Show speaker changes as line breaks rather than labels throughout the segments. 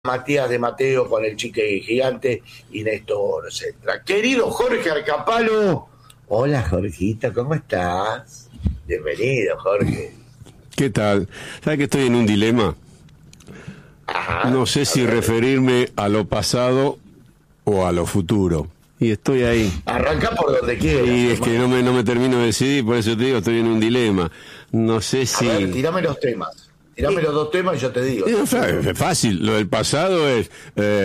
Matías de Mateo con el Chique Gigante y Néstor Centra. Querido Jorge Arcapalo. Hola, Jorgito, ¿cómo estás? Bienvenido, Jorge.
¿Qué tal? ¿Sabes que estoy en un dilema?
Ajá,
no sé si referirme a lo pasado o a lo futuro. Y estoy ahí.
Arranca por donde quieras.
Y es que no me termino de decidir, por eso te digo, estoy en un dilema. No sé si...
A ver, tirame los temas. Tirame los dos temas y yo te digo.
Es fácil. Lo del pasado es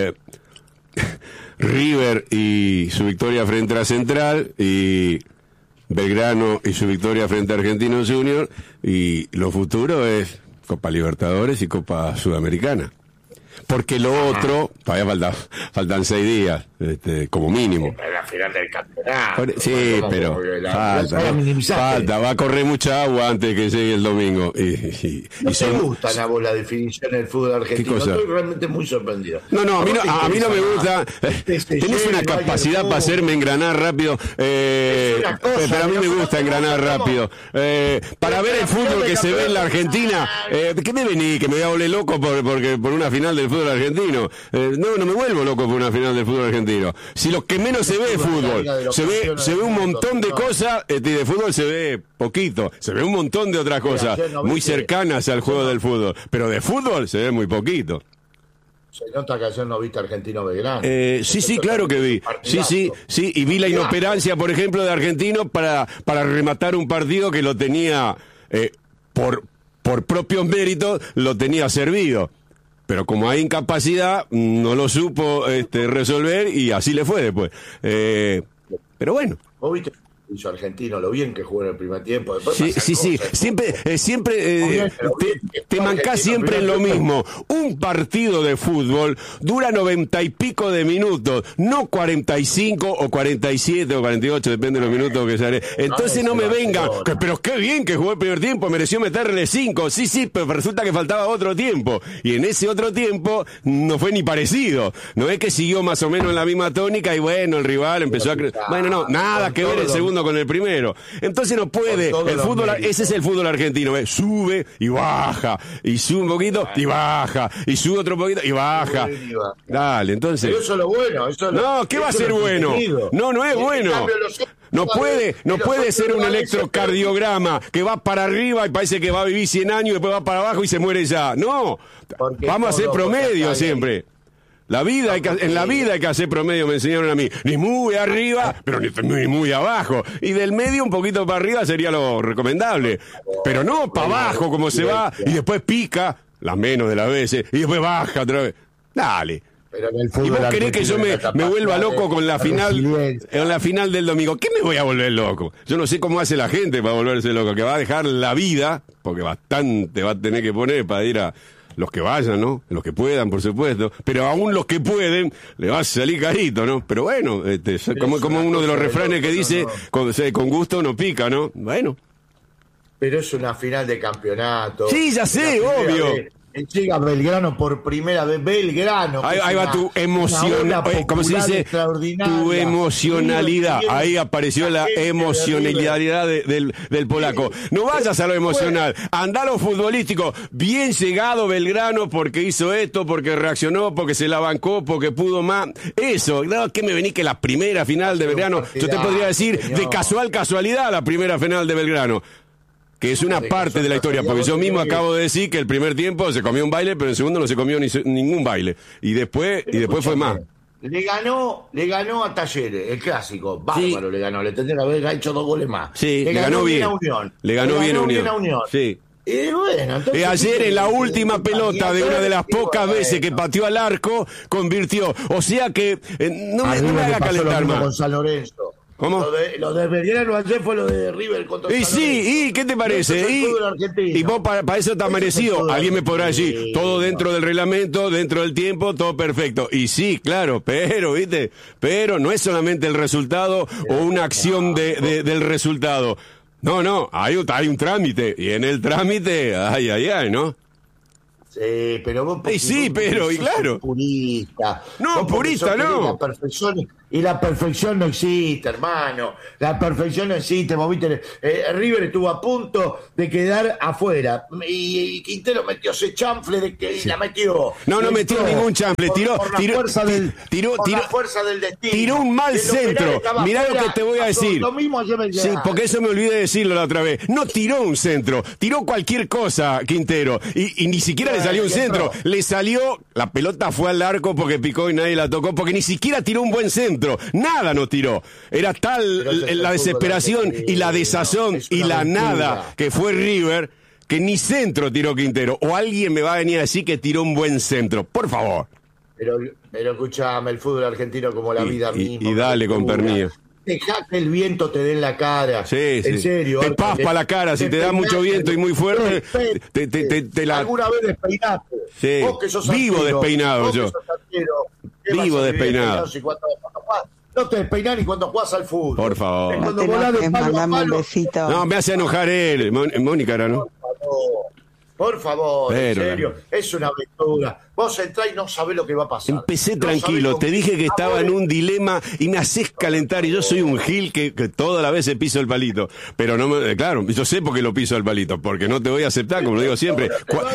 River y su victoria frente a Central, y Belgrano y su victoria frente a Argentinos Juniors, y lo futuro es Copa Libertadores y Copa Sudamericana. Porque lo otro, todavía faltan 6 días, como mínimo.
La final del campeonato.
Sí, pero falta, va a correr mucha agua antes que llegue el domingo.
¿No te gustan a vos la definición del fútbol argentino? Estoy realmente muy sorprendido.
No, a mí no me gusta. Tenés una capacidad para hacerme engranar rápido, pero a mí me gusta engranar rápido. Para ver el fútbol que se ve en la Argentina, ¿qué me venís? Que me voy a volver loco por una final del fútbol argentino. No me vuelvo loco por una final del fútbol argentino. Si lo que menos se ve es fútbol, se ve un montón de cosas, de fútbol se ve poquito, se ve un montón de otras cosas muy cercanas al juego del fútbol, pero de fútbol se ve muy poquito.
Se nota que ayer no viste Argentino Belgrano.
Sí, claro que vi. Sí, y vi la inoperancia, por ejemplo, de Argentino para rematar un partido que lo tenía, por propios méritos, lo tenía servido. Pero como hay incapacidad, no lo supo resolver, y así le fue después. Pero bueno.
¿Vos viste? Hizo Argentino lo bien que jugó en el primer tiempo. Después
Sí. Siempre te mancás siempre en lo mismo. Un partido de fútbol dura 90 y pico de minutos, no 45 o 47 o 48, depende de los minutos que sale. Entonces no me vengan, pero qué bien que jugó el primer tiempo, mereció meterle 5. Sí, pero resulta que faltaba otro tiempo. Y en ese otro tiempo no fue ni parecido. No es que siguió más o menos en la misma tónica y bueno, el rival empezó a crecer. Bueno, no, nada que ver el segundo con el primero. Entonces no puede. El fútbol, ese es el fútbol argentino, ¿ves? Sube y baja, y sube un poquito y baja, y sube otro poquito y baja. Dale, entonces.
Pero eso es lo bueno.
No, ¿qué va a ser bueno? No es bueno. No puede ser un electrocardiograma que va para arriba y parece que va a vivir 100 años y después va para abajo y se muere ya. No, vamos a hacer promedio siempre. En la vida hay que hacer promedio, me enseñaron a mí. Ni muy arriba, pero ni muy abajo. Y del medio un poquito para arriba sería lo recomendable. Pero no para abajo como se va y después pica, las menos de las veces, y después baja otra vez. Dale. ¿Y vos querés que yo me vuelva loco con la final del domingo? ¿Qué me voy a volver loco? Yo no sé cómo hace la gente para volverse loco, que va a dejar la vida, porque bastante va a tener que poner para ir a... Los que vayan, ¿no? Los que puedan, por supuesto. Pero aún los que pueden, le va a salir carito, ¿no? Pero bueno, como uno de los refranes que dice, con gusto no pica, ¿no? Bueno.
Pero es una final de campeonato.
Sí, ya sé, obvio.
Llega Belgrano por primera vez. Belgrano.
Ahí va tu emoción, ¿cómo se dice? Tu emocionalidad. Ahí apareció la emocionalidad del polaco. No vayas a lo emocional. Anda a lo futbolístico. Bien llegado Belgrano porque hizo esto, porque reaccionó, porque se la bancó, porque pudo más. Eso. No, ¿qué me venís que la primera final de Belgrano? Yo te podría decir de casualidad la primera final de Belgrano. Que es una parte de la historia, porque yo mismo acabo de decir que el primer tiempo se comió un baile, pero en el segundo no se comió ningún baile. Y después fue más.
Le ganó a Talleres, el clásico. Bárbaro, sí. Le ganó. Le tendría que haber hecho 2 goles más.
Sí, le ganó bien a
Unión.
Le ganó bien a Unión. Sí.
Y bueno, entonces,
ayer en la última pelota de una de las pocas veces que pateó al arco, convirtió. O sea que no me haga calentar más.
Con San Lorenzo.
¿Cómo?
Lo de Belgrano ayer fue lo de River contra
San Lorenzo. ¿Qué te parece? Y vos para eso está merecido. Alguien me podrá decir, todo dentro del reglamento, dentro del tiempo, todo perfecto. Y sí, claro, pero, ¿viste? Pero no es solamente el resultado o una acción del resultado. No, hay un trámite. Y en el trámite, ay, ¿no?
Sí, pero vos...
Sí, pero, y claro.
Purista.
No, purista no.
La perfección no existe, hermano. La perfección no existe. Vos viste, River estuvo a punto de quedar afuera. Y Quintero metió ese chanfle y la metió.
No metió ningún chanfle. Tiró
la fuerza del destino.
Tiró un mal centro. Mirá lo que te voy a decir.
Lo mismo ayer
sí, porque eso me olvidé de decirlo la otra vez. No tiró un centro. Tiró cualquier cosa, Quintero. Y ni siquiera le salió un centro. Le salió... La pelota fue al arco porque picó y nadie la tocó. Porque ni siquiera tiró un buen centro. Nada no tiró. Era tal la desesperación y la desazón y la nada que fue River, que ni centro tiró Quintero. O alguien me va a venir a decir que tiró un buen centro. Por favor.
Pero escuchame, el fútbol argentino como la vida misma.
Y dale con permiso.
Dejá que el viento te dé en la cara.
Sí,
en serio.
Te paspa la cara. Si te da mucho viento y muy fuerte, te la...
¿Alguna vez despeinaste?
Sí.
Vos que sos
vivo
arquero,
despeinado yo. Vivo despeinado.
No te despeinás ni cuando jugás al fútbol.
Por favor.
Cuando volás de palo a palo.
No, me hace enojar él. Mónica era, ¿no?
Por favor, en serio, es una aventura. Vos entrás y no sabés lo que va a pasar.
Empecé tranquilo, te dije que estaba en un dilema y me haces calentar. Y yo soy un gil que toda la vez se piso el palito. Pero no claro, yo sé por qué lo piso el palito, porque no te voy a aceptar, como lo digo siempre.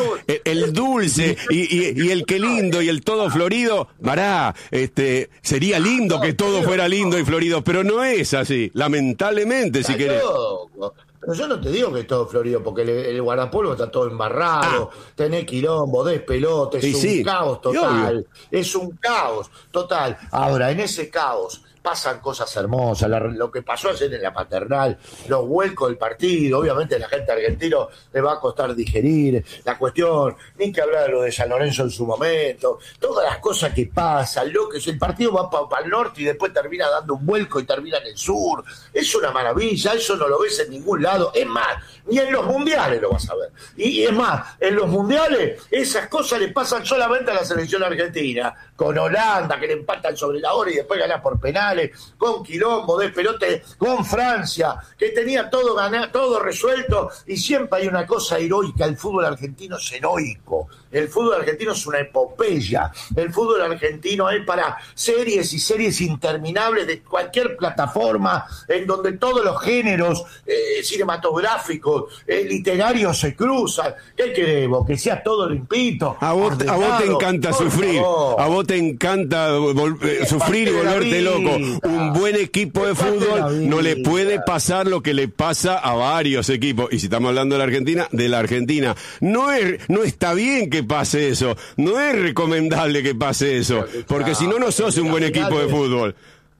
El dulce y el que lindo y el todo florido, vará, sería lindo que todo fuera lindo y florido, pero no es así, lamentablemente, si querés.
Pero yo no te digo que es todo florido, porque el guardapolvo está todo embarrado, tenés quilombo, despelote, es un caos total. Es un caos total. Ahora, en ese caos pasan cosas hermosas, lo que pasó ayer en la Paternal, los vuelcos del partido, obviamente a la gente argentina le va a costar digerir la cuestión, ni que hablar de lo de San Lorenzo en su momento, todas las cosas que pasan, el partido va para el norte y después termina dando un vuelco y termina en el sur, es una maravilla, eso no lo ves en ningún lado, es más, ni en los mundiales lo vas a ver, y es más, en los mundiales esas cosas le pasan solamente a la selección argentina, con Holanda, que le empatan sobre la hora y después ganan por penales, con quilombo, despelote, con Francia, que tenía todo ganado, todo resuelto, y siempre hay una cosa heroica, el fútbol argentino es heroico, el fútbol argentino es una epopeya, el fútbol argentino es para series y series interminables de cualquier plataforma, en donde todos los géneros cinematográficos, literarios se cruzan. ¿Qué queremos? Que sea todo limpito.
A vos te encanta sufrir, a vos te encanta sufrir y volverte loco. Un buen equipo de fútbol no le puede pasar lo que le pasa a varios equipos. Y si estamos hablando de la Argentina, no está bien que pase eso, no es recomendable que pase eso, porque si no, no sos un buen equipo de fútbol.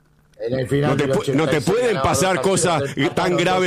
No te pueden pasar cosas tan graves.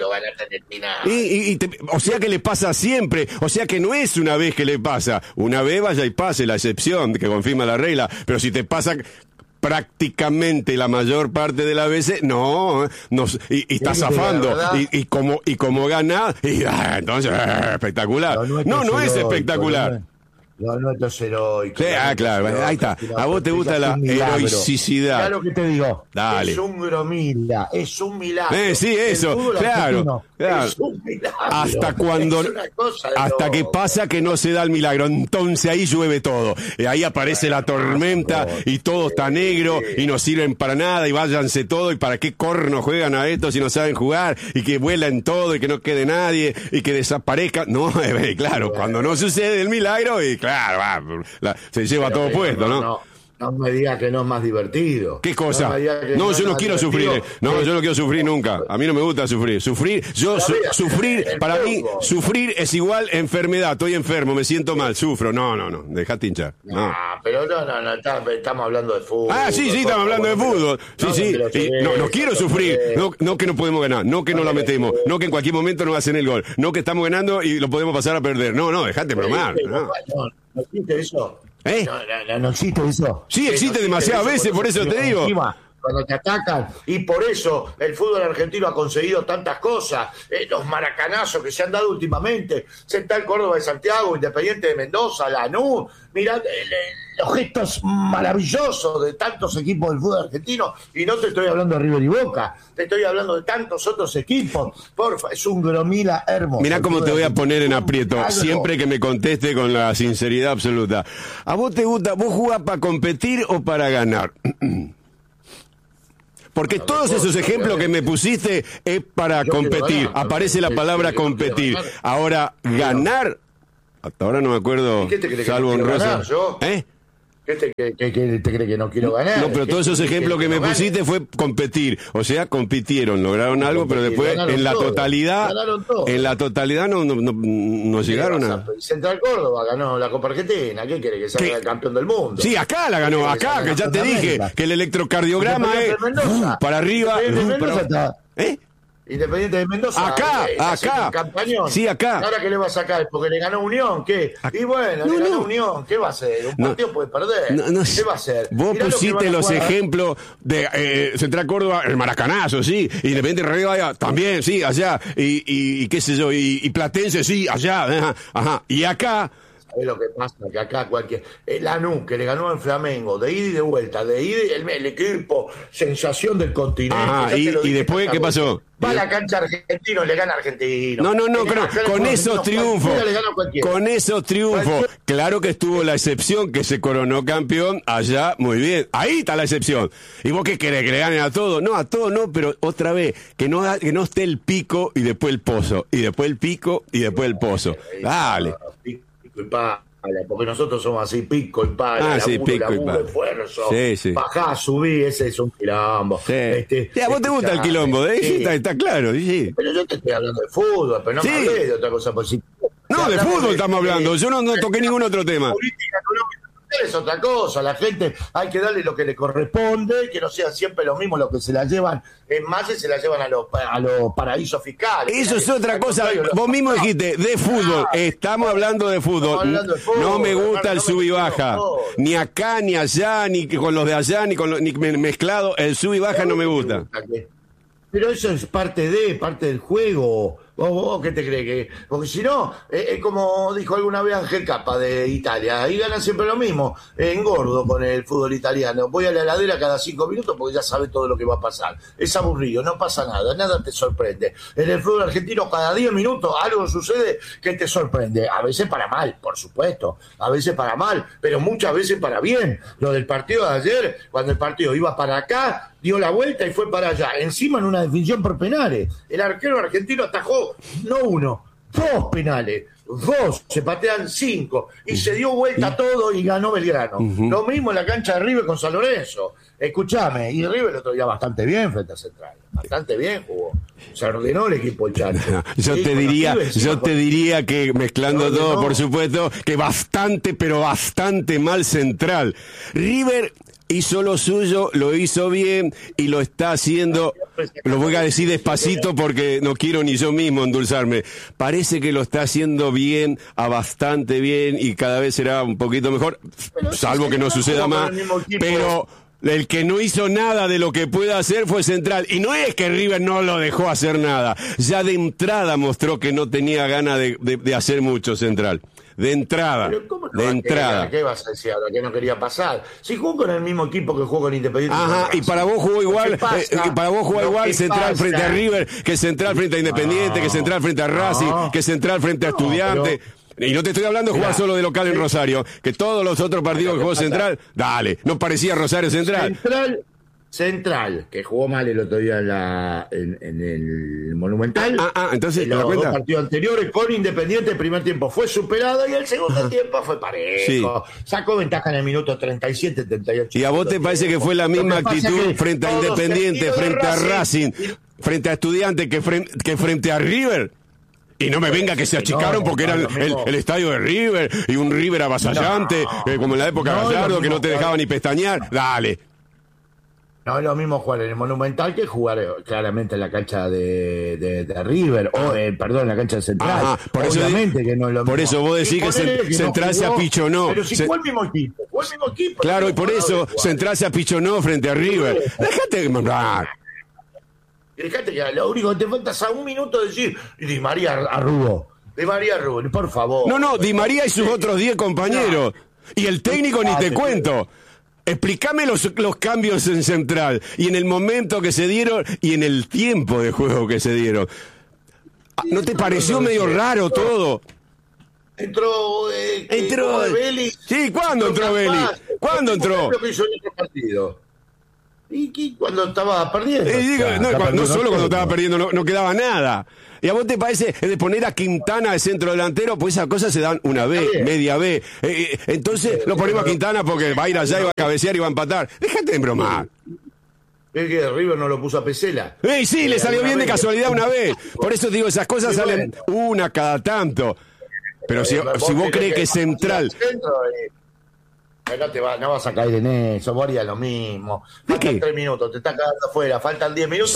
O sea que le pasa siempre. O sea que no es una vez que le pasa. Una vez vaya y pase, la excepción que confirma la regla. Pero si te pasa prácticamente la mayor parte de las veces, y está zafando. Y como gana, entonces, espectacular. No es espectacular.
No, esto es heroico.
Sí, claro, ahí está. A vos te gusta la heroicidad.
Claro que te digo.
Dale.
Es un gromila, es un milagro.
Sí, eso, claro.
Es un milagro.
Hasta que pasa que no se da el milagro. Entonces ahí llueve todo. Ahí aparece la tormenta y todo está negro y no sirven para nada y váyanse todo. ¿Y para qué corno juegan a esto si no saben jugar? Y que vuelan todo y que no quede nadie y que desaparezca. No, claro, cuando no sucede el milagro, y claro, se lleva todo puesto, ¿no?
No me digas que no es más divertido.
¿Qué cosa? No, yo no quiero sufrir. No, yo no quiero sufrir nunca. A mí no me gusta sufrir. Sufrir, para mí, sufrir es igual enfermedad. Estoy enfermo, me siento mal, sufro. No, dejate hinchar. No,
pero no, estamos hablando de fútbol.
Sí, estamos hablando de fútbol. Sí. No quiero sufrir. No que no podemos ganar. No que no la metemos. No que en cualquier momento nos hacen el gol. No que estamos ganando y lo podemos pasar a perder. No, dejate bromar.
¿No existe eso? No existe eso.
Sí, existe demasiadas veces, por eso te digo.
cuando te atacan, y por eso el fútbol argentino ha conseguido tantas cosas, los maracanazos que se han dado últimamente, Central Córdoba de Santiago, Independiente de Mendoza, Lanús, mirá los gestos maravillosos de tantos equipos del fútbol argentino, y no te estoy hablando de River y Boca, te estoy hablando de tantos otros equipos. Porfa, es un gromila hermoso.
Mirá cómo te voy a poner en aprieto, siempre que me conteste con la sinceridad absoluta. ¿A vos te gusta, vos jugás para competir o para ganar? Porque todos esos ejemplos que me pusiste es para competir. Aparece la palabra competir. Ahora, ganar, hasta ahora no me acuerdo, salvo honrosa.
¿Qué te cree que no quiero ganar?
No, pero todos esos ejemplos que me pusiste fue competir. O sea, compitieron, lograron algo, pero después en la totalidad no llegaron a...
Central Córdoba ganó la Copa Argentina. ¿Qué quiere que sea el campeón del mundo?
Sí, acá la ganó, acá, que ya te dije, que el electrocardiograma es para arriba.
Independiente de Mendoza.
Acá. Sí, acá.
¿Ahora qué le va a sacar? Porque le ganó Unión, ¿qué? Y bueno, le ganó Unión, ¿qué va a hacer? Un partido puede perder. ¿Qué va a hacer?
Vos pusiste los ejemplos de Central Córdoba, el maracanazo, sí. Independiente de Rivadavia, también, sí, allá. Y qué sé yo, y Platense, sí, allá. Ajá. Y acá...
¿Sabés lo que pasa? Que acá el Lanús, que le ganó al Flamengo, de ida y de vuelta, de ida el equipo, sensación del continente.
Ajá, y después, ¿qué pasó?
Va a la cancha Argentino y le gana Argentino.
No, con esos triunfos, claro que estuvo la excepción, que se coronó campeón allá, muy bien, ahí está la excepción. ¿Y vos qué querés, que le ganen a todos? No, a todos no, pero otra vez, que no esté el pico y después el pozo, y después el pico y después el pozo. Dale.
Y pala, porque nosotros somos así, pico y pala, laburo, esfuerzo, bajá, subí, ese es un quilombo.
Sí. ¿A vos te gusta el quilombo? Está claro, sí.
Pero yo te estoy hablando de fútbol, pero no me hablé de otra cosa. Pues,
no, de fútbol estamos hablando, yo no toqué ningún otro tema.
Política económica es otra cosa, la gente hay que darle lo que le corresponde, que no sean siempre los mismos los que se la llevan en masa y se la llevan a los paraísos fiscales.
Eso es otra cosa, vos mismo dijiste, de fútbol, estamos hablando de fútbol, no me gusta el sub y baja, ni acá, ni allá, ni con los de allá, ni mezclado, el sub y baja no me gusta.
Pero eso es parte del juego. ¿Vos qué te crees? Porque si no, es como dijo alguna vez Ángel Capa de Italia, y gana siempre lo mismo, engordo con el fútbol italiano, voy a la heladera cada 5 minutos porque ya sabe todo lo que va a pasar, es aburrido, no pasa nada te sorprende. En el fútbol argentino cada 10 minutos algo sucede que te sorprende, a veces para mal, por supuesto, a veces para mal, pero muchas veces para bien. Lo del partido de ayer, cuando el partido iba para acá, dio la vuelta y fue para allá, encima en una definición por penales, el arquero argentino atajó no 1, 2 penales, 2, se patean 5 y se dio vuelta todo y ganó Belgrano. Lo mismo en la cancha de River con San Lorenzo. Escuchame, y River el otro día bastante bien frente a Central, bastante bien jugó, se ordenó el equipo el Chacho.
Yo te diría que mezclando todo, por supuesto, que bastante, pero bastante mal Central. River hizo lo suyo, lo hizo bien y lo está haciendo, lo voy a decir despacito porque no quiero ni yo mismo endulzarme, parece que lo está haciendo bien, a bastante bien y cada vez será un poquito mejor, salvo que no suceda más, pero el que no hizo nada de lo que pueda hacer fue Central, y no es que River no lo dejó hacer nada, ya de entrada mostró que no tenía ganas de hacer mucho Central. De entrada.
¿Qué vas a decir ahora? Que no quería pasar. Si jugó con el mismo equipo que jugó con Independiente.
Ajá, y para vos jugó igual, Central frente a River, que Central frente a Independiente, que Central frente a Racing, que Central frente a Estudiantes. Y no te estoy hablando de jugar solo de local en Rosario, que todos los otros partidos que jugó Central, dale, no parecía Rosario Central.
Central, que jugó mal el otro día en el Monumental.
Entonces,
los dos partidos anteriores con Independiente, el primer tiempo fue superado y el segundo tiempo fue parejo. Sí. Sacó ventaja en el minuto 37, 38.
¿Y a vos te parece que fue la misma actitud frente a Independiente, frente a Racing, frente a Estudiantes que frente a River? Y no me venga que se achicaron porque era el estadio de River y un River avasallante, como en la época de Gallardo, que no te dejaba ni pestañear. Dale.
No es lo mismo jugar en el Monumental que jugar claramente en la cancha de River, o perdón, en la cancha de Central. Ajá,
obviamente que no es lo mismo. Por eso vos decís que Central no se apichonó.
Pero si fue el mismo equipo,
Claro, y por eso Central se apichonó frente a River. Dejate de mandar.
Dejate que lo único que te falta es a un minuto decir Di María arrugó. Di María arrugó, por favor.
No, Di María y sus otros 10 compañeros. Y el técnico ni te cuento. Explícame los cambios en Central y en el momento que se dieron y en el tiempo de juego que se dieron. ¿No te pareció medio raro todo?
Entró
Vélez. Sí, ¿cuándo entró Vélez? ¿Cuándo entró?
¿Y cuando estaba perdiendo?
No solo cuando estaba perdiendo, no quedaba nada. ¿Y a vos te parece de poner a Quintana de centro delantero? Pues esas cosas se dan una vez, media vez. Entonces lo ponemos a Quintana porque va a ir allá y va a cabecear y va a empatar. Déjate de bromar.
Es que River no lo puso a Pesela.
Sí, le salió bien de casualidad una vez. Por eso digo, esas cosas salen una cada tanto. Pero si vos crees que Central...
No vas a caer en eso, vos harías lo mismo. Faltan 3 minutos, te estás quedando afuera, faltan 10 minutos,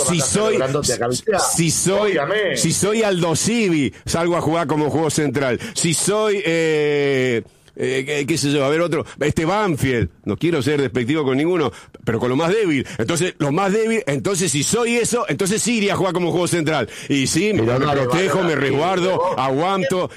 si soy Aldo Civi, salgo a jugar como juego Central. Si soy qué sé yo, a ver otro, Banfield, no quiero ser despectivo con ninguno, pero con lo más débil, entonces si soy eso, entonces sí iría a jugar como juego Central, y sí, me protejo, me resguardo, aguanto,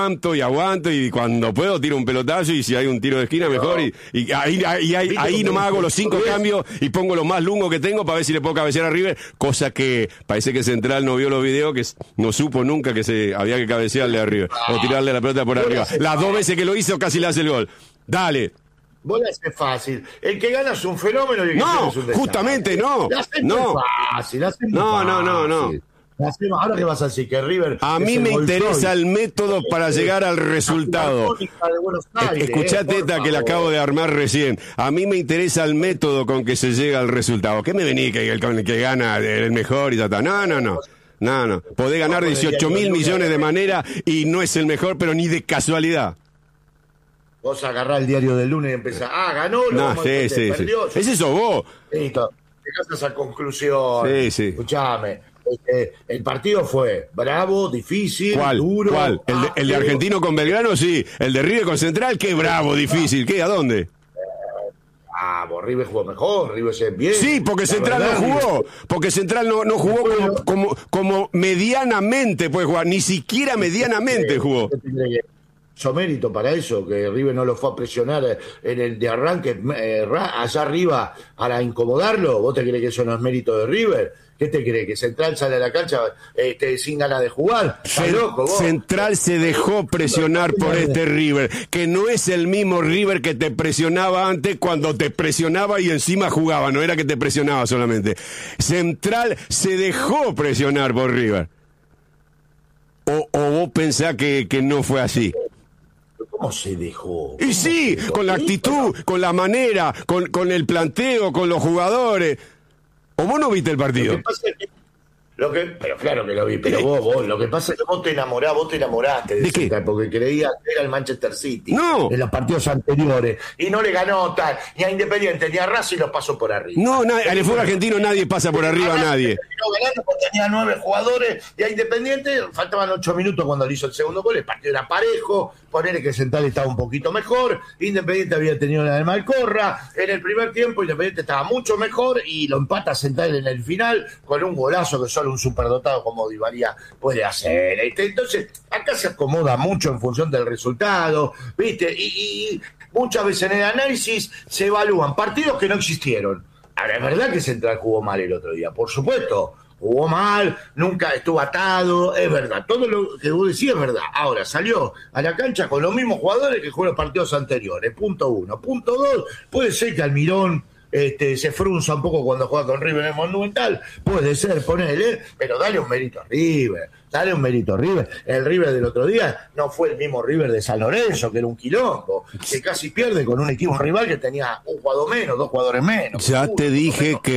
y cuando puedo tiro un pelotazo, y si hay un tiro de esquina mejor, y ahí nomás hago los 5 cambios, y pongo lo más lungo que tengo para ver si le puedo cabecear a River, cosa que parece que Central no vio los videos, que no supo nunca que se había que cabecearle a River, o tirarle la pelota por arriba, las 2 veces que lo hizo casi le hace el gol. Dale.
Vos la haces fácil. El que gana es un fenómeno y el que
no,
es un desastre.
Justamente no.
La haces muy fácil.
No.
Ahora que vas a decir que River.
A mí me interesa el método para llegar al resultado. Escuchate esta que la acabo de armar recién. A mí me interesa el método con que se llega al resultado. ¿Qué me venís con el que gana el mejor y tal? No. Podés ganar 18.000 millones de maneras y no es el mejor, pero ni de casualidad.
Vos agarrás el diario del lunes y empezás, ganó,
perdió. Ese sos vos.
Listo, llegás a esa conclusión.
Sí.
Escuchame, el partido fue bravo, difícil, duro.
¿Cuál? ¿El de Argentino con Belgrano? Sí. ¿El de River con Central? Qué bravo, difícil. ¿Qué? ¿A dónde?
River jugó mejor, River se bien.
Sí, porque Central no jugó. Porque Central no jugó como medianamente puede jugar. Ni siquiera medianamente jugó.
Hizo mérito para eso, que River no lo fue a presionar en el de arranque allá arriba para incomodarlo. ¿Vos te crees que eso no es mérito de River? ¿Qué te crees? ¿Que Central sale a la cancha sin ganas de jugar? ¿Estás loco, vos?
Central se dejó presionar por este River, que no es el mismo River que te presionaba antes cuando te presionaba y encima jugaba, no era que te presionaba solamente. Central se dejó presionar por River. ¿O vos pensás que no fue así?
¿Cómo se dejó?
Y sí, con la actitud, con la manera, con el planteo, con los jugadores. ¿O vos no viste el partido?
Lo que pasa es que pero claro que lo vi, pero vos, lo que pasa es que vos te enamoraste de Central, porque creías que era el Manchester City en los partidos anteriores, y no le ganó tal, ni a Independiente, ni a Racing los pasó por arriba.
No, en el fútbol argentino nadie pasa por arriba a nadie.
Ganando porque tenía 9 jugadores, y a Independiente faltaban 8 minutos cuando le hizo el segundo gol, el partido era parejo, ponele que Central estaba un poquito mejor, Independiente había tenido la de Malcorra, en el primer tiempo Independiente estaba mucho mejor, y lo empata Central en el final, con un golazo que solo un superdotado como Di María puede hacer. Entonces, acá se acomoda mucho en función del resultado, ¿viste? Y muchas veces en el análisis se evalúan partidos que no existieron. Ahora, es verdad que Central jugó mal el otro día, por supuesto. Jugó mal, nunca estuvo atado, es verdad. Todo lo que vos decís es verdad. Ahora, salió a la cancha con los mismos jugadores que jugó los partidos anteriores. Punto 1. Punto 2, puede ser que Almirón se frunza un poco cuando juega con River en el Monumental, puede ser, ponele, pero dale un mérito a River, el River del otro día no fue el mismo River de San Lorenzo, que era un quilombo, que casi pierde con un equipo rival que tenía un jugador menos, 2 jugadores menos.
Ya te dije que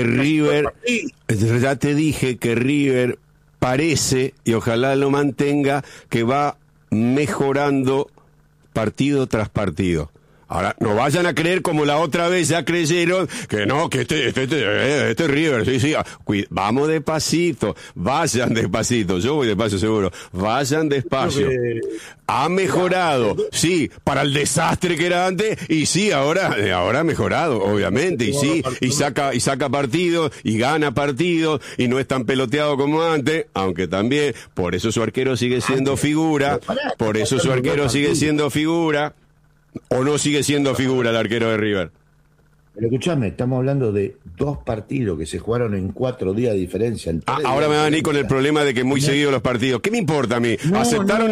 River parece, y ojalá lo mantenga, que va mejorando partido tras partido. Ahora, no vayan a creer como la otra vez ya creyeron que no, que este River, sí, vamos despacito, vayan despacito, yo voy despacio seguro, vayan despacio. Ha mejorado, sí, para el desastre que era antes, y sí, ahora ha mejorado, obviamente, y sí, y saca partidos, y gana partidos, y no es tan peloteado como antes, aunque también, por eso su arquero sigue siendo figura, ¿o no sigue siendo figura el arquero de River?
Pero escuchame, estamos hablando de 2 partidos que se jugaron en 4 días de diferencia.
Ahora me van a venir con el problema de que muy seguidos los partidos. ¿Qué me importa a mí? Aceptaron.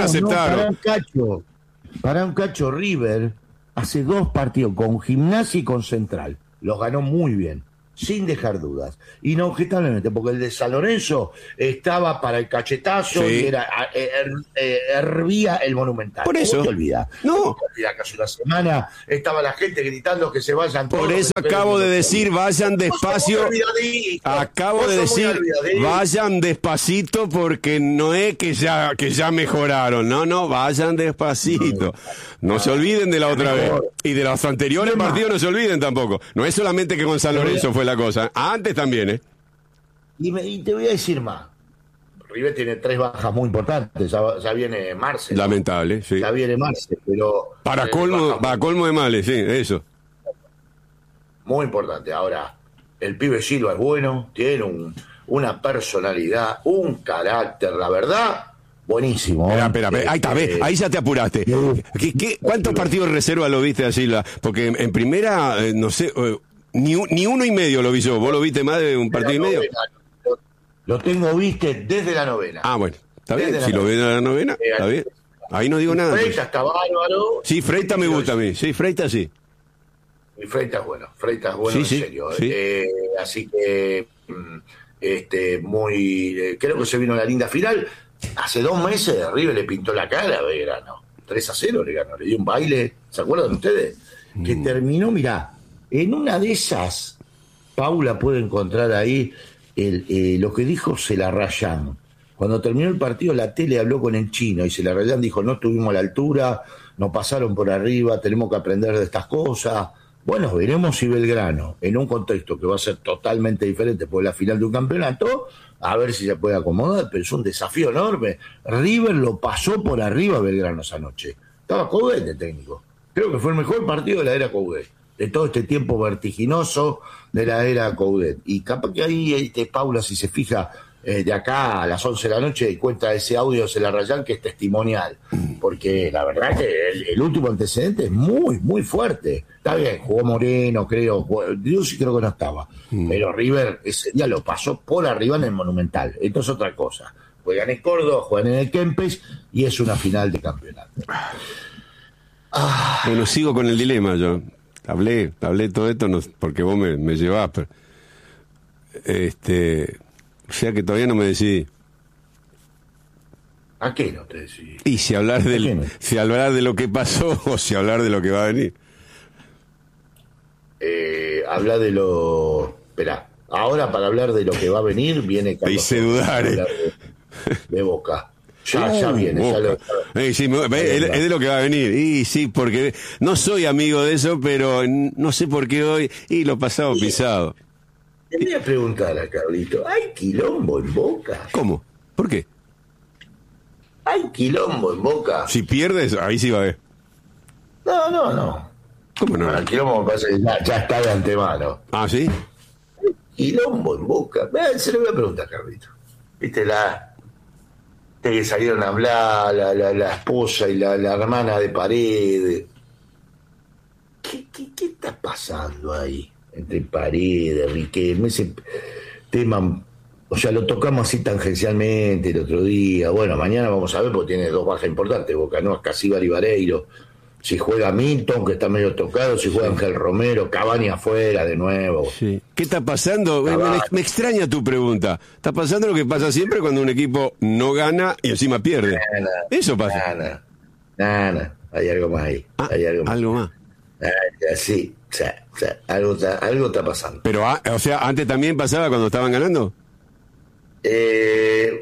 Para un cacho River hace 2 partidos con Gimnasia y con Central. Los ganó muy bien, sin dejar dudas. Inobjetablemente, porque el de San Lorenzo estaba para el cachetazo, sí, y hervía el Monumental.
Por eso.
¿Cómo te olvidas?
No.
Que hace una semana estaba la gente gritando que se vayan todos.
Por eso acabo de decir, vayan despacio. Acabo de decir, vayan despacito, porque no es que ya mejoraron. No, vayan despacito. No se olviden de la otra vez. Y de los anteriores partidos no se olviden tampoco. No es solamente que con San Lorenzo fue la cosa. Antes también, ¿eh?
Y te voy a decir más. River tiene 3 bajas muy importantes. Ya viene Marce.
Lamentable, sí.
Ya viene Marce, pero...
Para colmo de males, sí, eso.
Muy importante. Ahora, el pibe Silva es bueno, tiene una personalidad, un carácter, la verdad... Buenísimo.
Espera, ahí está, ahí ya te apuraste. ¿Cuántos partidos de reserva lo viste a Silva? Porque en primera, no sé, ni 1,5 lo vi yo. ¿Vos lo viste más de un partido y medio?
Lo tengo, viste, desde la novena.
Ah, bueno, está bien. Si lo ves de la novena, está bien. Ahí no digo nada.
Freitas está bárbaro.
Sí, Freitas me gusta a mí. Sí, Freitas sí.
Y Freitas es bueno, sí, en serio. Sí. Así que, creo que se vino la linda final. Hace 2 meses River le pintó la cara a Belgrano. 3-0 le ganó, le dio un baile. ¿Se acuerdan ustedes? Que terminó, mirá, en una de esas, Paula puede encontrar ahí lo que dijo Celarrayán. Cuando terminó el partido, la tele habló con el chino y Celarrayán dijo: no estuvimos a la altura, nos pasaron por arriba, tenemos que aprender de estas cosas. Bueno, veremos si Belgrano, en un contexto que va a ser totalmente diferente por la final de un campeonato, a ver si se puede acomodar, pero es un desafío enorme. River lo pasó por arriba a Belgrano esa noche. Estaba Coudet de técnico. Creo que fue el mejor partido de la era Coudet, de todo este tiempo vertiginoso de la era Coudet. Y capaz que ahí Paula, si se fija, de acá a las 11 de la noche y cuenta ese audio de Celarrayán, que es testimonial, porque la verdad que el último antecedente es muy, muy fuerte. Está bien, jugó Moreno, creo, yo sí creo que no estaba, pero River ese día lo pasó por arriba en el Monumental. Esto es otra cosa. Juegan en Córdoba, juegan en el Kempes y es una final de campeonato.
Bueno, sigo con el dilema yo. Hablé todo esto porque vos me llevás, pero o sea que todavía no me decidí.
¿A qué no te decidí?
Y si hablar de lo que pasó o si hablar de lo que va a venir.
Habla de lo... Esperá, ahora para hablar de lo que va a venir viene...
Te hice dudar,
de Boca. Ya viene.
Boca. Es de lo que va a venir. Y sí, porque no soy amigo de eso, pero no sé por qué hoy... Y lo pasado pisado.
Te voy a preguntar a Carlito, ¿hay quilombo en Boca?
¿Cómo? ¿Por qué?
¿Hay quilombo en Boca?
Si pierdes, ahí sí va a haber.
No.
¿Cómo no?
Bueno, el quilombo me parece que ya está de antemano.
¿Ah, sí?
¿Hay quilombo en Boca? Se lo voy a preguntar a Carlito. ¿Viste que salieron a hablar la esposa y la hermana de Paredes? ¿Qué está pasando ahí? Entre Paredes, Riquelme, ese tema, o sea, lo tocamos así tangencialmente el otro día. Bueno, mañana vamos a ver, porque tiene 2 bajas importantes, Boca, ¿no? Casíbar y Vareiro. Si juega Milton, que está medio tocado, si juega Ángel Romero, Cavani afuera de nuevo. Sí.
¿Qué está pasando? Me extraña tu pregunta. Está pasando lo que pasa siempre cuando un equipo no gana y encima pierde. Eso pasa.
Nada. Hay algo más ahí.
Algo más.
Sí. O sea, algo está pasando.
Pero, o sea, antes también pasaba cuando estaban ganando.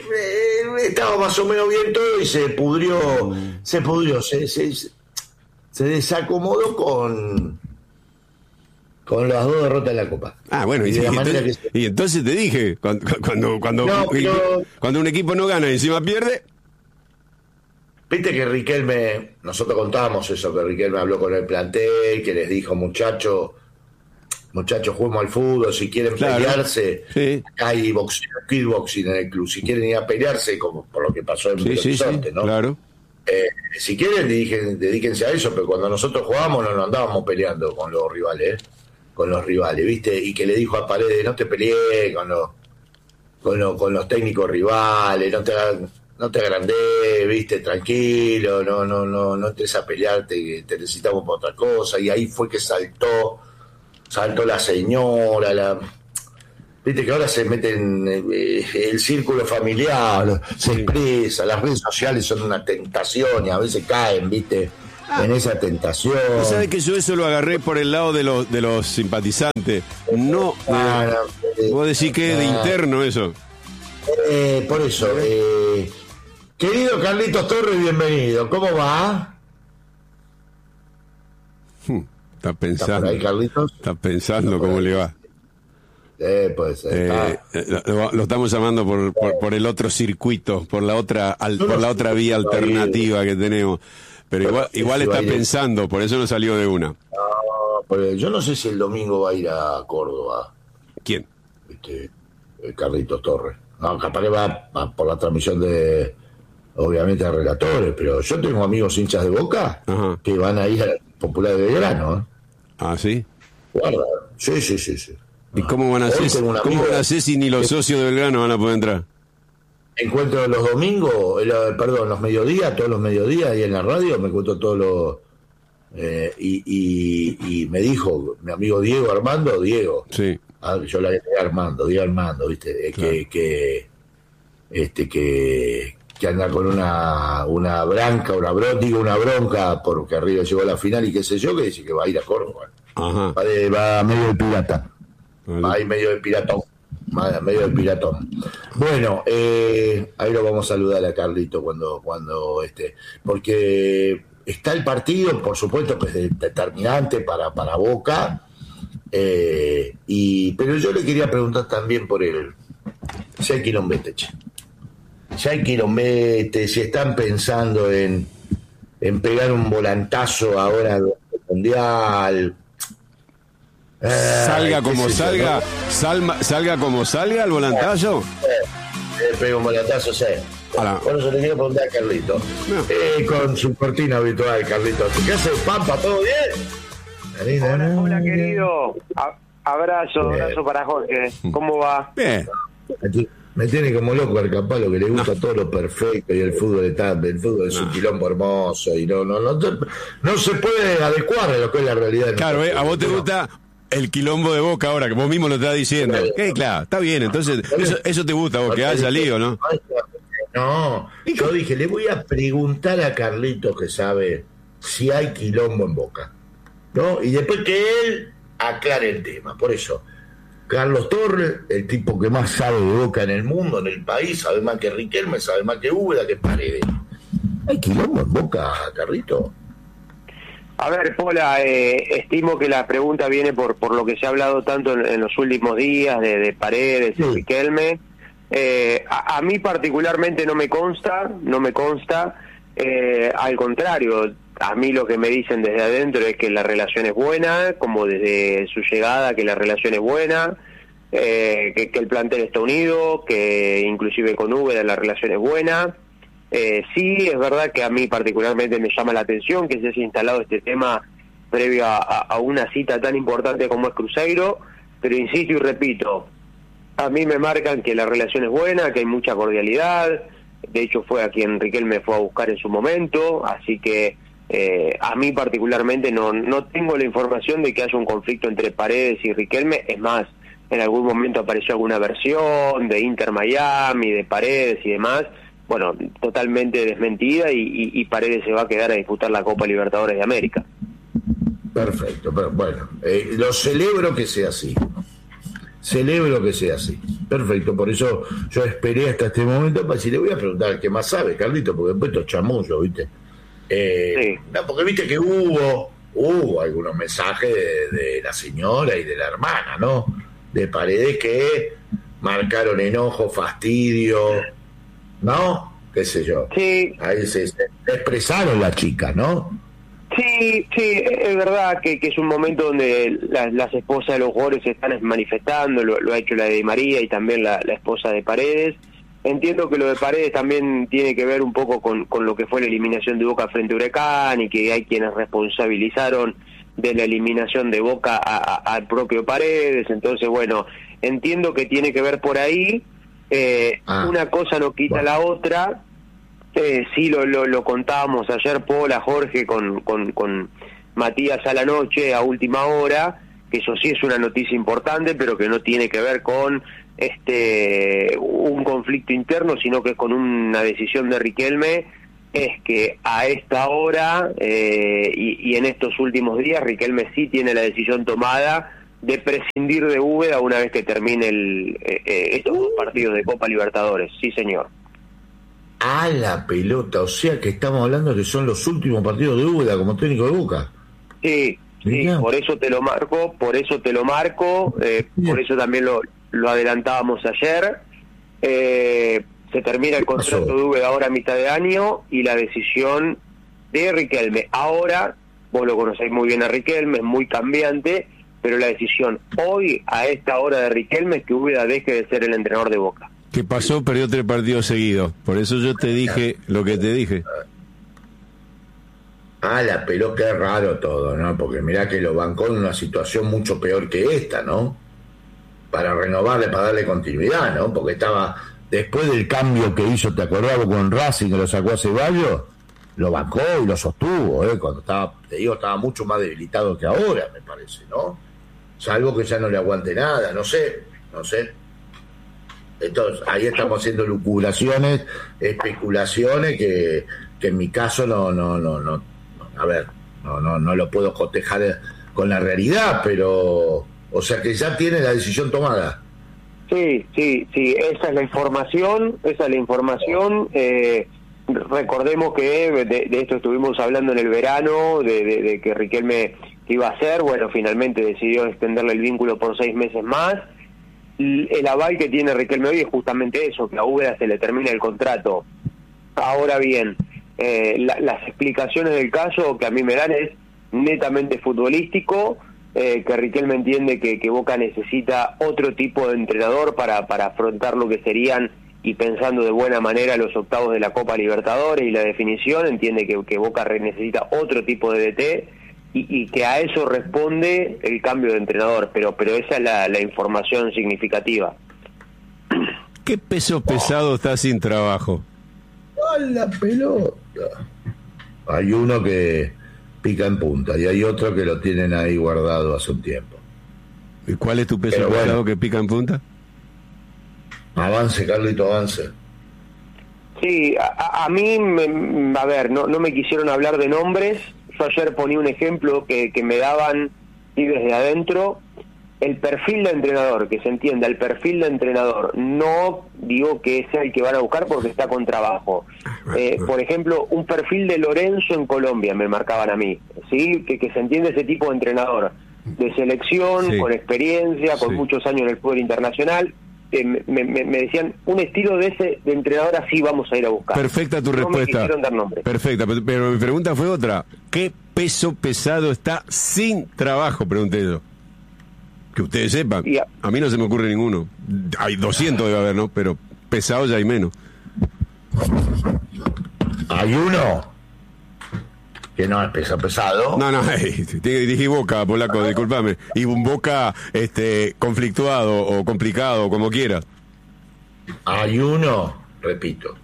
Estaba más o menos bien todo y se pudrió. se desacomodó con las 2 derrotas en la Copa.
Bueno, y entonces te dije, cuando un equipo no gana y encima pierde.
Viste que Riquelme, nosotros contábamos eso, que Riquelme habló con el plantel, que les dijo, muchachos, juguemos al fútbol, si quieren pelearse,
sí.
Acá hay kickboxing en el club, si quieren ir a pelearse, como por lo que pasó en Horizonte, ¿no?
Claro.
Si quieren, dedíquense a eso, pero cuando nosotros jugábamos no nos andábamos peleando con los rivales, ¿viste? Y que le dijo a Paredes, no te pelees con los técnicos rivales, no te agrandés, ¿viste? Tranquilo, no entres a pelearte, que te necesitamos para otra cosa. Y ahí fue que saltó la señora, viste que ahora se mete en el círculo familiar, se expresa, las redes sociales son una tentación y a veces caen, viste, en esa tentación.
¿Sabes que yo eso lo agarré por el lado de los simpatizantes? No, vos decís que es de interno eso.
Por eso, querido Carlitos Torres, bienvenido. ¿Cómo va?
Está pensando. ¿Está por ahí,
Carlitos?
Está pensando cómo le va.
Pues,
lo estamos llamando por el otro circuito, por la otra vía alternativa que tenemos. Pero igual está pensando, por eso no salió de una.
Yo no sé si el domingo va a ir a Córdoba.
¿Quién?
Carlitos Torres. No, capaz que va por la transmisión obviamente, de relatores, pero yo tengo amigos hinchas de Boca que van a ir a la Popular de Belgrano.
¿Ah, sí?
Guarda. Sí.
¿Y cómo van a hacer si ni los socios de Belgrano van a poder entrar?
Encuentro los domingos, los mediodías, todos los mediodías ahí en la radio, me encuentro todos los... y me dijo mi amigo Diego Armando,
sí.
Yo la llamé Diego Armando, ¿viste? Claro. Que anda con una bronca porque arriba llegó a la final y qué sé yo, que dice que va a ir a Córdoba.
Ajá.
Va medio de pirata. Vale. Va ahí medio de piratón. Bueno, ahí lo vamos a saludar a Carlito cuando porque está el partido, por supuesto, que es determinante para Boca, pero yo le quería preguntar también por si hay quilombete, si están pensando en pegar un volantazo ahora del Mundial.
Salga como salga el volantazo.
Pega un volantazo, sí. Por eso le quiero preguntar a Carlito. Con su cortina habitual, Carlito. ¿Qué hace, Pampa? ¿Todo bien?
Hola, querido. Abrazo para Jorge. ¿Cómo va?
Bien.
Me tiene como loco el Campalo, que le gusta todo lo perfecto y el fútbol es un quilombo hermoso y no se puede adecuar a lo que es la realidad.
Claro, a vos te gusta el quilombo de Boca ahora, que vos mismo lo estás diciendo. Claro, está bien, entonces eso te gusta, vos, que haya lío, ¿no?
No, yo dije, le voy a preguntar a Carlitos, que sabe si hay quilombo en Boca, ¿no? Y después que él aclare el tema. Por eso, Carlos Torres, el tipo que más sabe de Boca en el mundo, en el país, sabe más que Riquelme, sabe más que Úbeda, que Paredes. ¿Hay quilombo en Boca, Carlitos?
A ver, Pola, estimo que la pregunta viene por lo que se ha hablado tanto en los últimos días de Paredes y Riquelme. A mí particularmente no me consta, al contrario, a mí lo que me dicen desde adentro es que la relación es buena, como desde su llegada que la relación es buena, que el plantel está unido, que inclusive con Úbeda la relación es buena. Sí, es verdad que a mí particularmente me llama la atención que se haya instalado este tema previo a una cita tan importante como es Cruzeiro, pero insisto y repito, a mí me marcan que la relación es buena, que hay mucha cordialidad, de hecho fue a quien Riquelme fue a buscar en su momento, así que a mí particularmente no tengo la información de que haya un conflicto entre Paredes y Riquelme, es más, en algún momento apareció alguna versión de Inter Miami, de Paredes y demás, bueno, totalmente desmentida y Paredes se va a quedar a disputar la Copa Libertadores de América.
Perfecto, pero bueno, lo celebro que sea así. Perfecto, por eso yo esperé hasta este momento para decir, le voy a preguntar al que más sabe, Carlito, porque después estos chamullos, ¿viste?
Sí.
No, porque viste que hubo algunos mensajes de la señora y de la hermana, ¿no? De Paredes que marcaron enojo, fastidio, ¿no? Qué sé yo.
Sí.
Ahí se expresaron las chicas, ¿no?
Sí, es verdad que es un momento donde las esposas de los jugadores se están manifestando, lo ha hecho la de Di María y también la esposa de Paredes. Entiendo que lo de Paredes también tiene que ver un poco con lo que fue la eliminación de Boca frente a Huracán, y que hay quienes responsabilizaron de la eliminación de Boca al propio Paredes. Entonces, bueno, entiendo que tiene que ver por ahí. Una cosa no quita la otra. Sí, lo contábamos ayer, Pola, Jorge, con Matías a la noche, a última hora, que eso sí es una noticia importante, pero que no tiene que ver con un conflicto interno, sino que es con una decisión de Riquelme. Es que a esta hora y en estos últimos días, Riquelme sí tiene la decisión tomada de prescindir de Úbeda una vez que termine estos dos partidos de Copa Libertadores. Sí, señor.
A la pelota, o sea que estamos hablando que son los últimos partidos de Úbeda como técnico de Boca.
Sí, por eso te lo marco, por eso también lo adelantábamos ayer. Se termina el contrato de Úbeda ahora a mitad de año y la decisión de Riquelme. Ahora, vos lo conocéis muy bien a Riquelme, es muy cambiante, pero la decisión hoy, a esta hora de Riquelme, es que Úbeda deje de ser el entrenador de Boca.
¿Qué pasó? Perdió 3 partidos seguidos. Por eso yo te dije lo que te dije.
La pelota, es raro todo, ¿no? Porque mirá que lo bancó en una situación mucho peor que esta, ¿no? Para renovarle, para darle continuidad, ¿no? Porque estaba, después del cambio que hizo, ¿te acordás con Racing, que lo sacó a Ceballos? Lo bancó y lo sostuvo, cuando estaba mucho más debilitado que ahora, me parece, ¿no? Salvo que ya no le aguante nada, no sé. Entonces, ahí estamos haciendo lucubraciones, especulaciones que en mi caso no lo puedo cotejar con la realidad, pero, o sea que ya tiene la decisión tomada.
Sí, esa es la información. Recordemos que de esto estuvimos hablando en el verano, de que Riquelme iba a hacer. Bueno, finalmente decidió extenderle el vínculo por 6 meses más. El aval que tiene Riquelme hoy es justamente eso, que a Úbeda se le termina el contrato. Ahora bien, las explicaciones del caso que a mí me dan es netamente futbolístico, que Riquelme entiende que Boca necesita otro tipo de entrenador para afrontar lo que serían, y pensando de buena manera, los octavos de la Copa Libertadores y la definición. Entiende que Boca necesita otro tipo de DT, y que a eso responde el cambio de entrenador, pero esa es la información significativa.
¿Qué peso pesado está sin trabajo?
La pelota. Hay uno que pica en punta y hay otro que lo tienen ahí guardado hace un tiempo.
¿Y cuál es tu peso pesado que pica en punta?
Avance, Carlito, avance.
Sí, a mí, no me quisieron hablar de nombres. Yo ayer ponía un ejemplo que me daban y desde adentro, el perfil de entrenador, que se entienda, el perfil de entrenador, no digo que sea el que van a buscar porque está con trabajo. Por ejemplo, un perfil de Lorenzo en Colombia me marcaban a mí, ¿sí? Que se entiende ese tipo de entrenador, de selección, con experiencia, con muchos años en el fútbol internacional. Me decían, un estilo de entrenador así vamos a ir a buscar.
Perfecta tu respuesta.
Me quisieron dar nombres.
Perfecta, pero mi pregunta fue otra. ¿Qué peso pesado está sin trabajo? Pregunté yo. Que ustedes sepan. A mí no se me ocurre ninguno. Hay 200 debe haber, ¿no? Pero pesado ya hay menos.
Hay uno que no es pesado.
No, dije Boca, polaco, discúlpame. Y un Boca conflictuado o complicado, como quiera.
Hay uno, repito,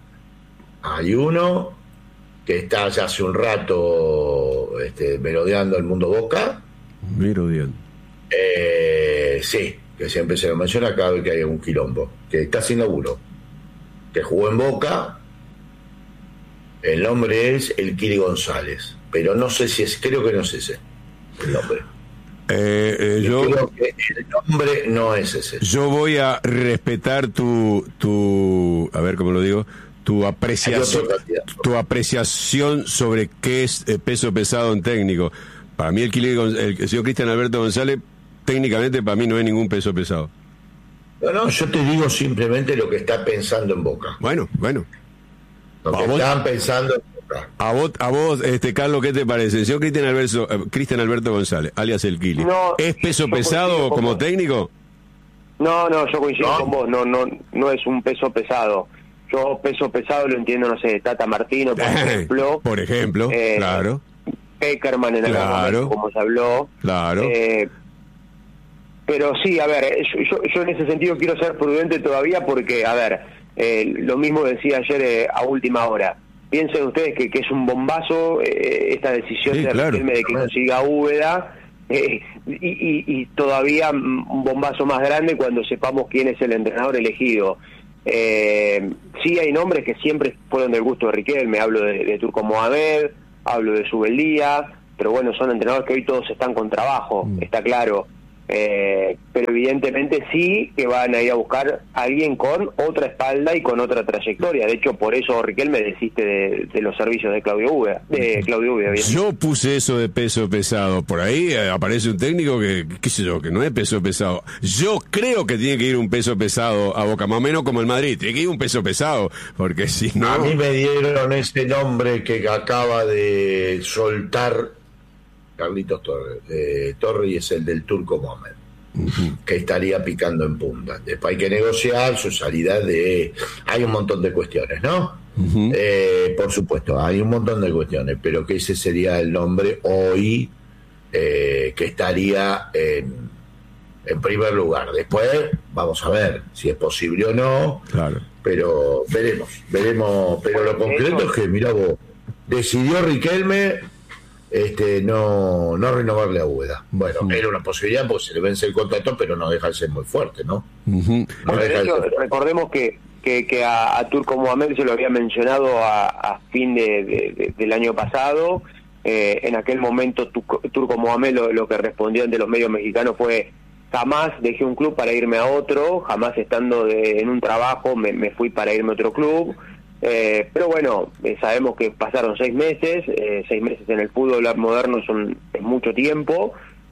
que está ya hace un rato merodeando el mundo Boca.
Merodeando.
Sí, que siempre se lo menciona cada vez que hay un quilombo, que está sin laburo, que jugó en Boca. El nombre es el Kiri González, pero no sé si creo que no es ese el nombre.
Yo
creo que el nombre no es ese.
Yo voy a respetar tu a ver cómo lo digo, tu apreciación sobre qué es peso pesado en técnico. Para mí el señor Cristian Alberto González, técnicamente para mí no es ningún peso pesado.
No, yo te digo simplemente lo que está pensando en Boca.
Bueno.
Lo que están pensando en Boca.
A vos, Carlos, ¿qué te parece? El señor Cristian Alberto González, alias El Kili, ¿es peso pesado como técnico?
No, yo coincido con vos, no es un peso pesado. Yo peso pesado lo entiendo, no sé, Tata Martino,
por ejemplo, claro.
Peckerman en algún momento, como se habló.
Claro.
Pero sí, a ver, yo en ese sentido quiero ser prudente todavía porque, a ver, lo mismo decía ayer a última hora. Piensen ustedes que es un bombazo esta decisión de Riquelme de que consiga Úbeda, y todavía un bombazo más grande cuando sepamos quién es el entrenador elegido. Sí hay nombres que siempre fueron del gusto de Riquelme, hablo de Turco Mohamed, hablo de Subeldía, pero bueno, son entrenadores que hoy todos están con trabajo, está claro. Pero evidentemente sí que van a ir a buscar a alguien con otra espalda y con otra trayectoria. De hecho, por eso Riquelme desiste de los servicios de Claudio Úbeda.
Yo puse eso de peso pesado. Por ahí aparece un técnico que, qué sé yo, que no es peso pesado. Yo creo que tiene que ir un peso pesado a Boca, más o menos como el Madrid. Tiene que ir un peso pesado, porque si no...
A mí me dieron ese nombre que acaba de soltar Carlitos Torres, y es el del Turco Mohamed, que estaría picando en punta. Después hay que negociar su salida hay un montón de cuestiones, ¿no? Por supuesto, hay un montón de cuestiones, pero que ese sería el nombre hoy que estaría en primer lugar. Después vamos a ver si es posible o no,
claro.
Pero veremos, pero lo concreto es que, mirá vos, decidió Riquelme no renovarle a Úbeda. Bueno, era una posibilidad porque se le vence el contrato, pero no deja de ser muy fuerte, ¿no?
De hecho, recordemos que a Turco Mohamed se lo había mencionado a fin del año pasado. En aquel momento Turco Mohamed lo que respondió ante los medios mexicanos fue: jamás dejé un club para irme a otro, jamás estando en un trabajo me fui para irme a otro club. Pero bueno, sabemos que pasaron 6 meses. 6 meses en el fútbol moderno es mucho tiempo,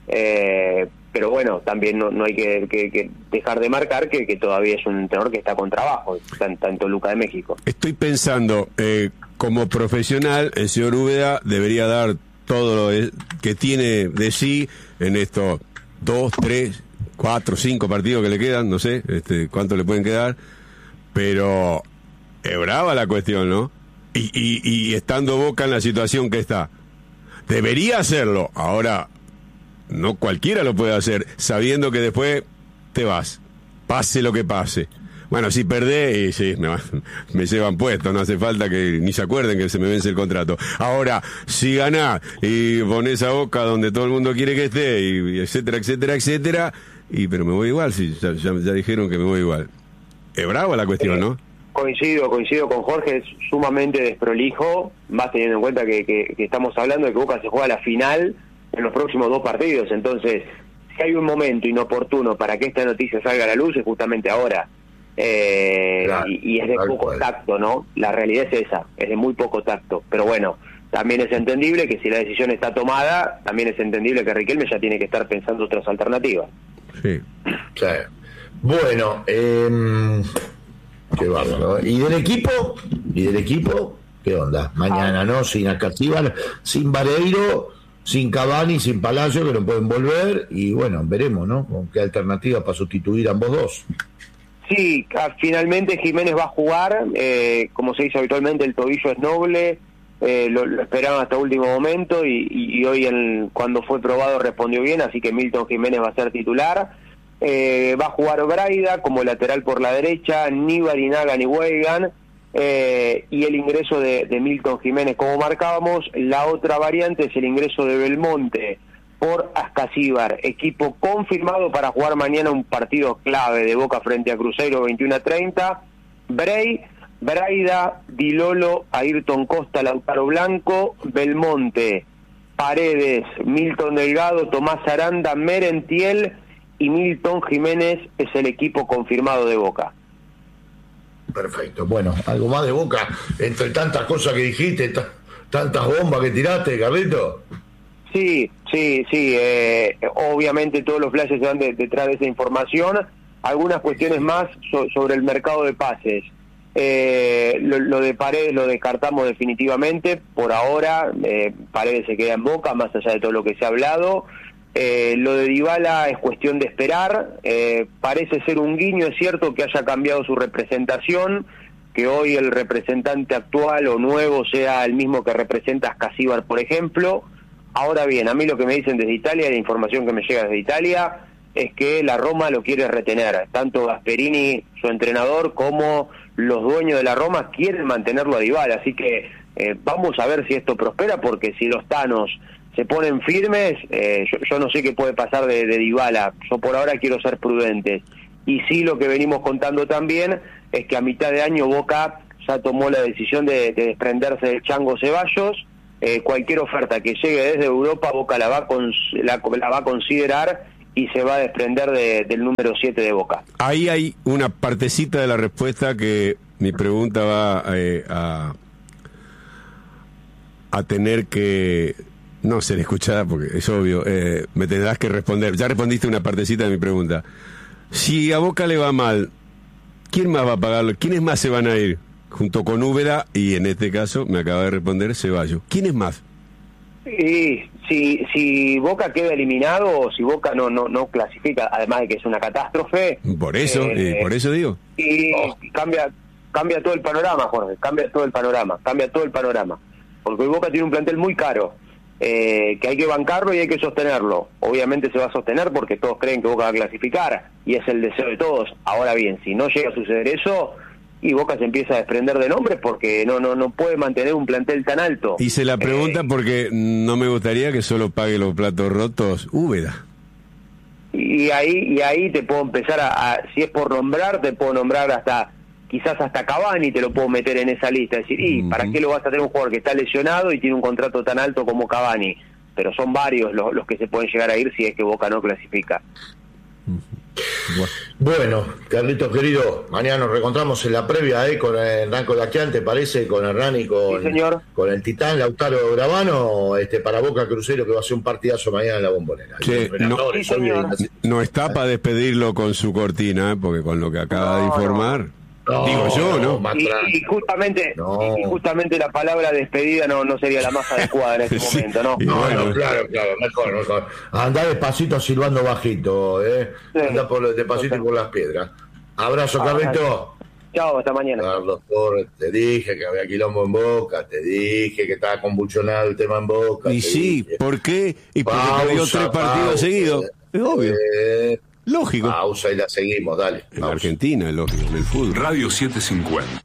pero bueno, también no hay que dejar de marcar que todavía es un entrenador que está con trabajo, tanto Luca de México.
Estoy pensando, como profesional, el señor Úbeda debería dar todo lo que tiene de sí en estos 2, 3, 4, 5 partidos que le quedan, no sé cuánto le pueden quedar, pero... es brava la cuestión, ¿no? Y estando Boca en la situación que está, debería hacerlo. Ahora, no cualquiera lo puede hacer, sabiendo que después te vas, pase lo que pase. Bueno, si perdés, y sí, me llevan puesto, no hace falta que ni se acuerden que se me vence el contrato. Ahora, si ganás y ponés a Boca donde todo el mundo quiere que esté, y etcétera, pero me voy igual, sí, ya dijeron que me voy igual. Es brava la cuestión, ¿no?
Coincido con Jorge, es sumamente desprolijo, más teniendo en cuenta que estamos hablando de que Boca se juega la final en los próximos 2 partidos. Entonces, si hay un momento inoportuno para que esta noticia salga a la luz, es justamente ahora. Claro, y es de poco tacto, ¿no? La realidad es esa, es de muy poco tacto. Pero bueno, también es entendible que si la decisión está tomada, también es entendible que Riquelme ya tiene que estar pensando otras alternativas.
Sí.
Bueno, qué bárbaro. ¿Y del equipo? ¿Qué onda? Mañana, ¿no? Sin Ascasíbar, sin Vareiro, sin Cavani, sin Palacio, que no pueden volver. Y bueno, veremos, ¿no? ¿Con qué alternativa para sustituir a ambos dos?
Sí, finalmente Jiménez va a jugar. Como se dice habitualmente, el tobillo es noble. Lo esperaban hasta último momento y hoy cuando fue probado respondió bien, así que Milton Jiménez va a ser titular. Va a jugar Braida como lateral por la derecha, ni Barinaga ni Weigan, y el ingreso de Milton Jiménez como marcábamos. La otra variante es el ingreso de Belmonte por Ascasíbar, equipo confirmado para jugar mañana un partido clave de Boca frente a Cruzeiro 21:30. Braida, Di Lolo, Ayrton Costa, Lautaro Blanco, Belmonte, Paredes, Milton Delgado, Tomás Aranda, Merentiel y Milton Jiménez es el equipo confirmado de Boca.
Perfecto. Bueno, algo más de Boca, entre tantas cosas que dijiste, tantas bombas que tiraste, Carlito.
Sí. Obviamente todos los flashes se van detrás de esa información. Algunas cuestiones más sobre el mercado de pases. Lo de Paredes lo descartamos definitivamente. Por ahora, Paredes se queda en Boca, más allá de todo lo que se ha hablado. Lo de Dybala es cuestión de esperar. Parece ser un guiño, es cierto que haya cambiado su representación, que hoy el representante actual o nuevo sea el mismo que representa a Scasíbar, por ejemplo. Ahora bien, a mí lo que me dicen desde Italia, la información que me llega desde Italia, es que la Roma lo quiere retener. Tanto Gasperini, su entrenador, como los dueños de la Roma quieren mantenerlo a Dybala. Así que vamos a ver si esto prospera, porque si los tanos se ponen firmes, yo no sé qué puede pasar de Dybala. Yo por ahora quiero ser prudente. Y sí, lo que venimos contando también es que a mitad de año Boca ya tomó la decisión de desprenderse del Chango Ceballos. Cualquier oferta que llegue desde Europa, Boca la va a considerar y se va a desprender del número 7 de Boca.
Ahí hay una partecita de la respuesta que mi pregunta va a tener que no ser escuchada, porque es obvio, me tendrás que responder. Ya respondiste una partecita de mi pregunta. Si a Boca le va mal, ¿quién más va a pagarlo? ¿Quiénes más se van a ir? Junto con Úbeda, y en este caso me acaba de responder Ceballos. ¿Quiénes más?
Y si Boca queda eliminado, o si Boca no clasifica, además de que es una catástrofe.
Por eso digo.
Y cambia todo el panorama, Jorge, cambia todo el panorama. Porque hoy Boca tiene un plantel muy caro, que hay que bancarlo y hay que sostenerlo. Obviamente se va a sostener porque todos creen que Boca va a clasificar, y es el deseo de todos. Ahora bien, si no llega a suceder eso, y Boca se empieza a desprender de nombres porque no puede mantener un plantel tan alto.
Hice la pregunta porque no me gustaría que solo pague los platos rotos Úbeda.
Y ahí te puedo empezar si es por nombrar, te puedo nombrar quizás hasta Cavani, te lo puedo meter en esa lista. Es decir, ¿para qué lo vas a tener un jugador que está lesionado y tiene un contrato tan alto como Cavani? Pero son varios los que se pueden llegar a ir si es que Boca no clasifica.
Bueno, Carlitos querido, mañana nos reencontramos en la previa con Hernán Colaquian, ¿te parece? Con Hernán y con,
sí, señor,
con el titán Lautaro Gravano, para Boca Crucero, que va a ser un partidazo mañana en la Bombonera.
Sí, no está para despedirlo con su cortina, porque con lo que acaba de informar. Digo yo, ¿no?
Y justamente la palabra despedida no sería la más adecuada en este momento, ¿no?
Bueno, claro, mejor. Andá despacito silbando bajito, Sí. Andá despacito por las piedras. Abrazo, Carlito.
Chao, hasta mañana.
Carlos Torres, te dije que había quilombo en Boca, te dije que estaba convulsionado el tema en Boca.
Y sí,
dije.
¿Por qué? Y porque perdió 3 partidos seguidos. Es obvio. Lógico.
Pausa y la seguimos, dale.
En Argentina, lógico, en el fútbol.
Radio 750.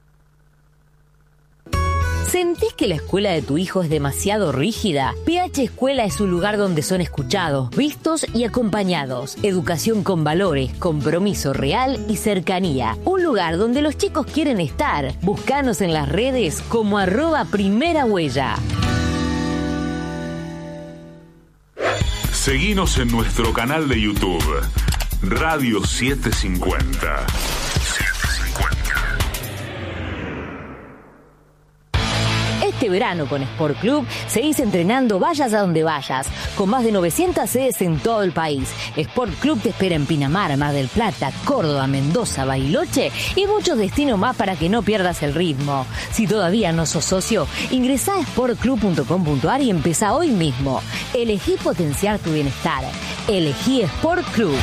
¿Sentís que la escuela de tu hijo es demasiado rígida? PH Escuela es un lugar donde son escuchados, vistos y acompañados. Educación con valores, compromiso real y cercanía. Un lugar donde los chicos quieren estar. Búscanos en las redes como @primerahuella.
Seguinos en nuestro canal de YouTube, Radio 750.
Este verano con Sport Club seguís entrenando vayas a donde vayas, con más de 900 sedes en todo el país. Sport Club te espera en Pinamar, Mar del Plata, Córdoba, Mendoza, Bariloche y muchos destinos más para que no pierdas el ritmo. Si todavía no sos socio, ingresá a sportclub.com.ar y empezá hoy mismo. Elegí potenciar tu bienestar. Elegí Sport Club.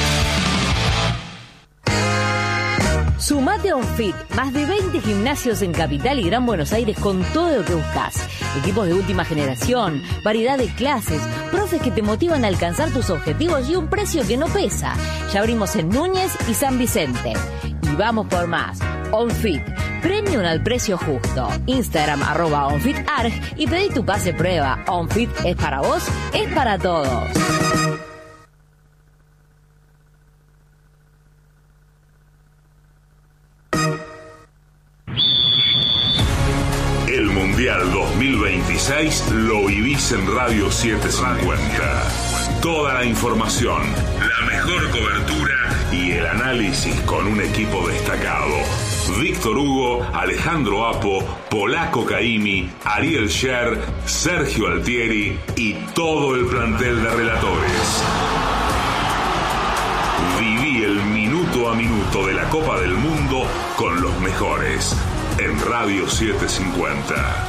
Sumate a OnFit, más de 20 gimnasios en Capital y Gran Buenos Aires con todo lo que buscas. Equipos de última generación, variedad de clases, profes que te motivan a alcanzar tus objetivos y un precio que no pesa. Ya abrimos en Núñez y San Vicente. Y vamos por más. OnFit, premium al precio justo. Instagram @OnFitArg y pedí tu pase prueba. OnFit es para vos, es para todos.
El Mundial 2026 lo vivís en Radio 750. Toda la información, la mejor cobertura y el análisis con un equipo destacado. Víctor Hugo, Alejandro Apo, Polaco Caimi, Ariel Sher, Sergio Altieri y todo el plantel de relatores. Viví el minuto a minuto de la Copa del Mundo con los mejores en Radio 750.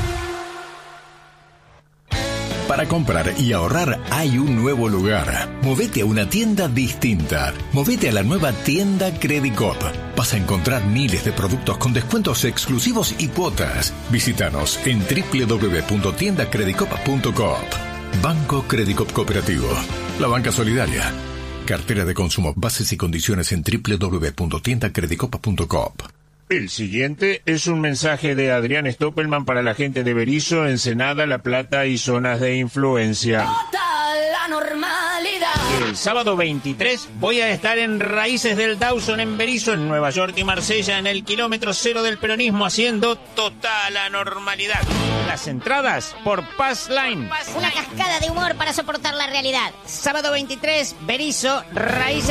Para comprar y ahorrar hay un nuevo lugar. Movete a una tienda distinta. Movete a la nueva tienda Credicop. Vas a encontrar miles de productos con descuentos exclusivos y cuotas. Visítanos en www.tiendacredicop.coop. Banco Credicop Cooperativo. La banca solidaria. Cartera de consumo. Bases y condiciones en www.tiendacredicop.coop.
El siguiente es un mensaje de Adrián Stoppelman para la gente de Berisso, Ensenada, La Plata y zonas de influencia.
Total la normalidad.
El sábado 23 voy a estar en Raíces del Dawson en Berisso, en Nueva York y Marsella, en el kilómetro cero del peronismo, haciendo total anormalidad. Las entradas por Pass Line.
Una cascada de humor para soportar la realidad. Sábado 23, Berisso, Raíces